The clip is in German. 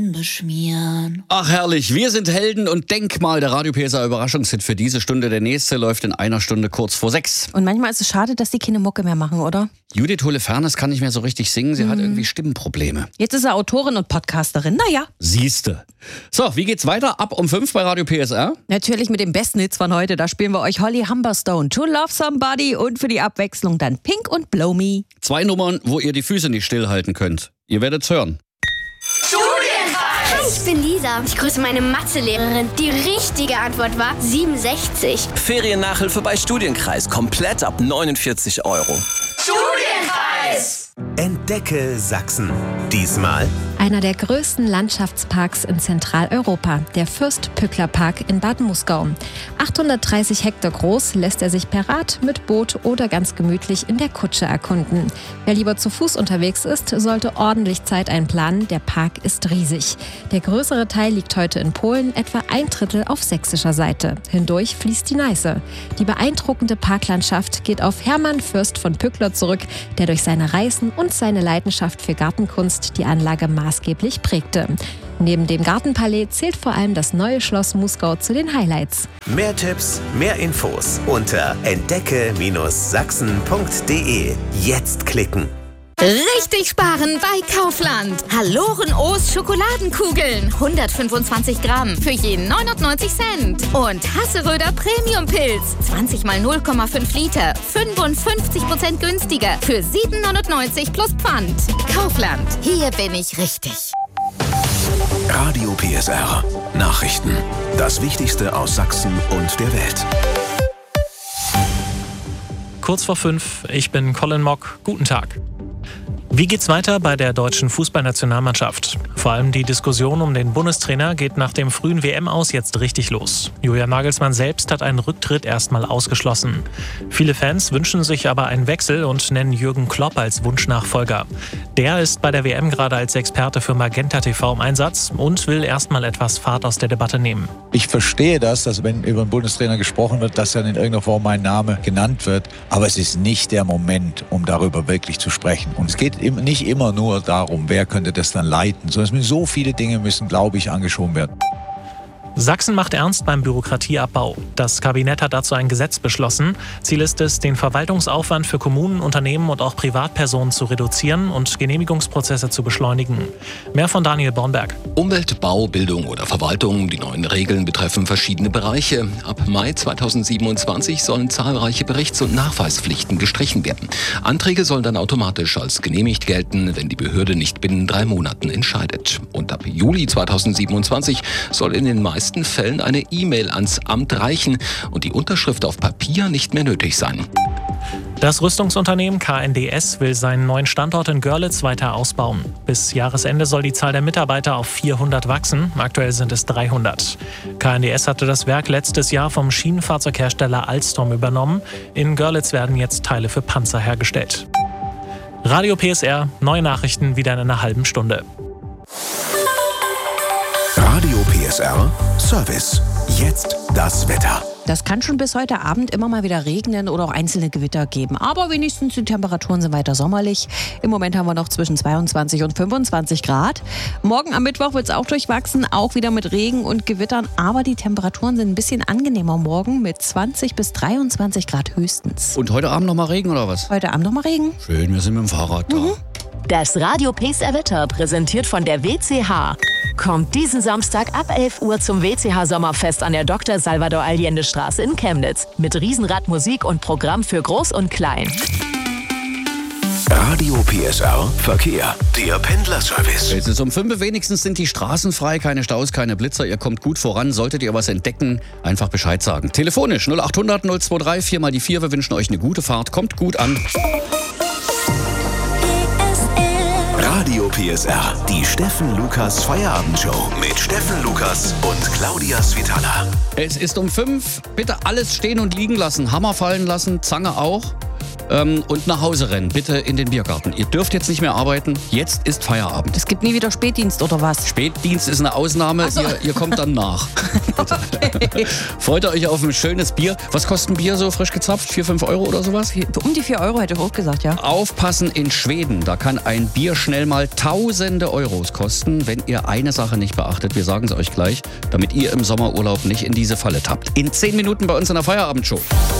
beschmieren. Ach herrlich, wir sind Helden und Denkmal, der Radio PSR Überraschungshit für diese Stunde. Der nächste läuft in einer Stunde kurz vor 6. Und manchmal ist es schade, dass die keine Mucke mehr machen, oder? Judith Holofernes kann nicht mehr so richtig singen, sie hat irgendwie Stimmenprobleme. Jetzt ist sie Autorin und Podcasterin, naja. Siehste. So, wie geht's weiter? Ab um 5 bei Radio PSR? Natürlich mit den besten Hits von heute, da spielen wir euch Holly Humberstone, To Love Somebody und für die Abwechslung dann Pink und Blow Me. 2 Nummern, wo ihr die Füße nicht stillhalten könnt. Ihr werdet's hören. Hi, ich bin Lisa. Ich grüße meine Mathelehrerin. Die richtige Antwort war 67. Feriennachhilfe bei Studienkreis. Komplett ab 49 €. Entdecke Sachsen. Diesmal Einer der größten Landschaftsparks in Zentraleuropa, der Fürst-Pückler-Park in Bad Muskau. 830 Hektar groß, lässt er sich per Rad, mit Boot oder ganz gemütlich in der Kutsche erkunden. Wer lieber zu Fuß unterwegs ist, sollte ordentlich Zeit einplanen. Der Park ist riesig. Der größere Teil liegt heute in Polen, etwa 1/3 auf sächsischer Seite. Hindurch fließt die Neiße. Die beeindruckende Parklandschaft geht auf Hermann Fürst von Pückler zurück, der durch seine Reisen und seine Leidenschaft für Gartenkunst die Anlage maßgeblich prägte. Neben dem Gartenpalais zählt vor allem das neue Schloss Muskau zu den Highlights. mehr Tipps, mehr Infos unter entdecke-sachsen.de. Jetzt klicken. Richtig sparen bei Kaufland. Haloren O's Schokoladenkugeln. 125 Gramm für jeden 99 Cent. Und Hasseröder Premium Pilz. 20 mal 0,5 Liter. 55% günstiger. Für 7,99 plus Pfand. Kaufland. Hier bin ich richtig. Radio PSR. Nachrichten. Das Wichtigste aus Sachsen und der Welt. Kurz vor 5, ich bin Colin Mock. Guten Tag. Wie geht's weiter bei der deutschen Fußballnationalmannschaft? Vor allem die Diskussion um den Bundestrainer geht nach dem frühen WM-Aus jetzt richtig los. Julian Nagelsmann selbst hat einen Rücktritt erstmal ausgeschlossen. Viele Fans wünschen sich aber einen Wechsel und nennen Jürgen Klopp als Wunschnachfolger. Der ist bei der WM gerade als Experte für Magenta TV im Einsatz und will erstmal etwas Fahrt aus der Debatte nehmen. Ich verstehe das, dass wenn über einen Bundestrainer gesprochen wird, dass dann in irgendeiner Form mein Name genannt wird. Aber es ist nicht der Moment, um darüber wirklich zu sprechen. Und es geht nicht immer nur darum, wer könnte das dann leiten, sondern so viele Dinge müssen, glaube ich, angeschoben werden. Sachsen macht ernst beim Bürokratieabbau. Das Kabinett hat dazu ein Gesetz beschlossen. Ziel ist es, den Verwaltungsaufwand für Kommunen, Unternehmen und auch Privatpersonen zu reduzieren und Genehmigungsprozesse zu beschleunigen. Mehr von Daniel Bornberg. Umwelt, Bau, Bildung oder Verwaltung. Die neuen Regeln betreffen verschiedene Bereiche. Ab Mai 2027 sollen zahlreiche Berichts- und Nachweispflichten gestrichen werden. Anträge sollen dann automatisch als genehmigt gelten, wenn die Behörde nicht binnen 3 Monaten entscheidet. Und ab Juli 2027 soll in den meisten Fällen eine E-Mail ans Amt reichen und die Unterschrift auf Papier nicht mehr nötig sein. Das Rüstungsunternehmen KNDS will seinen neuen Standort in Görlitz weiter ausbauen. Bis Jahresende soll die Zahl der Mitarbeiter auf 400 wachsen. Aktuell sind es 300. KNDS hatte das Werk letztes Jahr vom Schienenfahrzeughersteller Alstom übernommen. In Görlitz werden jetzt Teile für Panzer hergestellt. Radio PSR, neue Nachrichten wieder in einer halben Stunde. Radio PSR Service. Jetzt das Wetter. Das kann schon bis heute Abend immer mal wieder regnen oder auch einzelne Gewitter geben. Aber wenigstens die Temperaturen sind weiter sommerlich. Im Moment haben wir noch zwischen 22 und 25 Grad. Morgen am Mittwoch wird es auch durchwachsen, auch wieder mit Regen und Gewittern. Aber die Temperaturen sind ein bisschen angenehmer morgen mit 20 bis 23 Grad höchstens. Und heute Abend noch mal Regen oder was? Heute Abend noch mal Regen. Schön, wir sind mit dem Fahrrad da. Das Radio PSR Wetter, präsentiert von der WCH. Kommt diesen Samstag ab 11 Uhr zum WCH Sommerfest an der Dr. Salvador Allende Straße in Chemnitz. Mit Riesenradmusik und Programm für Groß und Klein. Radio PSR Verkehr. Der Pendlerservice. Es ist um 5 wenigstens sind die Straßen frei, keine Staus, keine Blitzer. Ihr kommt gut voran. Solltet ihr was entdecken, einfach Bescheid sagen. Telefonisch 0800 023 4 mal die 4. Wir wünschen euch eine gute Fahrt. Kommt gut an. Radio PSR, die Steffen Lukas Feierabendshow mit Steffen Lukas und Claudia Svitala. Es ist um 5. Bitte alles stehen und liegen lassen. Hammer fallen lassen, Zange auch. und nach Hause rennen. Bitte in den Biergarten. Ihr dürft jetzt nicht mehr arbeiten. Jetzt ist Feierabend. Es gibt nie wieder Spätdienst oder was? Spätdienst ist eine Ausnahme. So. Ihr kommt dann nach. Okay. Freut ihr euch auf ein schönes Bier. Was kostet ein Bier so frisch gezapft? 4, 5 Euro oder sowas? Um die 4 Euro hätte ich auch gesagt, ja. Aufpassen in Schweden. Da kann ein Bier schnell mal tausende Euros kosten, wenn ihr eine Sache nicht beachtet. Wir sagen es euch gleich, damit ihr im Sommerurlaub nicht in diese Falle tappt. In 10 Minuten bei uns in der Feierabendshow.